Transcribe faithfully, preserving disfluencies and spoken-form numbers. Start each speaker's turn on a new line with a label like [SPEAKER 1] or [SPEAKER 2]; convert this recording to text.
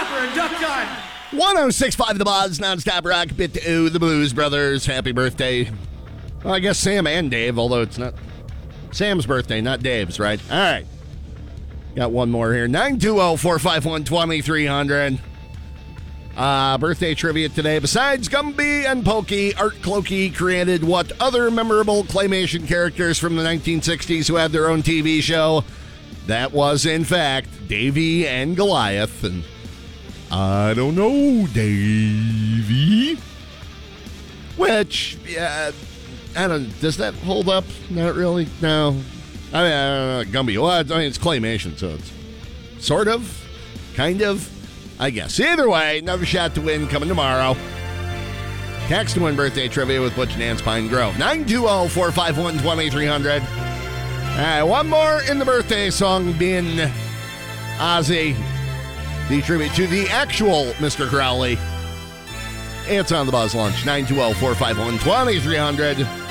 [SPEAKER 1] Stopper and Duck Time.
[SPEAKER 2] one oh six point five The Buzz, nonstop rock, bit to the Blues Brothers. Happy birthday. Well, I guess Sam and Dave, although it's not Sam's birthday, not Dave's, right? All right. Got one more here. nine two zero, four five one, two three zero zero. Uh, birthday trivia today. Besides Gumby and Pokey, Art Clokey created what other memorable claymation characters from the nineteen sixties who had their own T V show? That was, in fact, Davy and Goliath. And I don't know, Davy. Which, yeah, I don't, does that hold up? Not really. No. I mean, I don't know, Gumby. Well, I mean, it's claymation, so it's sort of, kind of, I guess. Either way, another shot to win coming tomorrow. Text to win birthday trivia with Butch and Nance Pine Grove. nine two zero, four five one, two three zero zero. All right, one more in the birthday song being Ozzy. The tribute to the actual Mister Crowley. It's on the Buzz Lunch. nine two zero, four five one, two three zero zero.